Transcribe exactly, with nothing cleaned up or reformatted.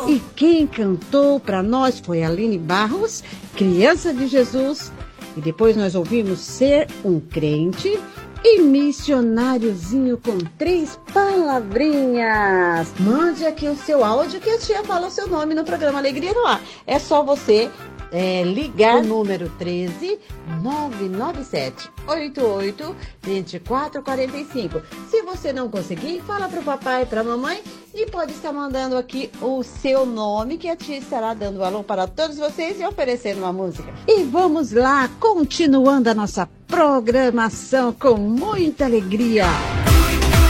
E quem cantou para nós foi a Aline Barros, Criança de Jesus. E depois nós ouvimos Ser um Crente e Missionáriozinho com Três Palavrinhas. Mande aqui o seu áudio que a tia fala o seu nome no programa Alegria no Ar. É só você é, ligar o número treze, nove nove sete, oito oito, dois quatro quatro cinco. Se você não conseguir, fala para o papai e para a mamãe e pode estar mandando aqui o seu nome, que a tia estará dando alô para todos vocês e oferecendo uma música. E vamos lá, continuando a nossa programação com muita alegria.